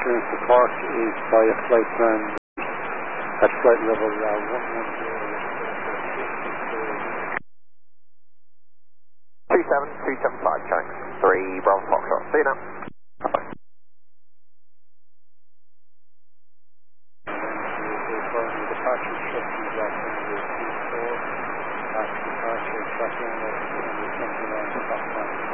clearance to Cork is by a flight plan at flight level 110. 27275, checks. 3 Bravo Foxtrot. See you now. Bye-bye. Departure instructions are from the 24 at departure tracking of the 20 line platform.